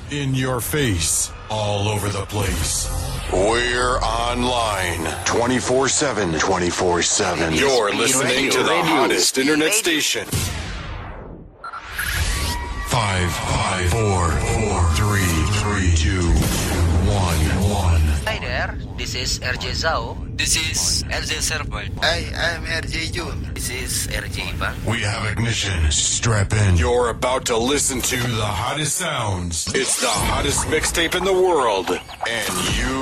In your face, all over the place. We're online 24/7. 24/7. You're listening to the hottest internet station. 5, 4, 3, 2, 1. Hi there, this is RJ Zhao. This is RJ Serpent. I am RJ Jun. This is RJ Bang. We have ignition. Strap in. You're about to listen to the hottest sounds. It's the hottest mixtape in the world. And you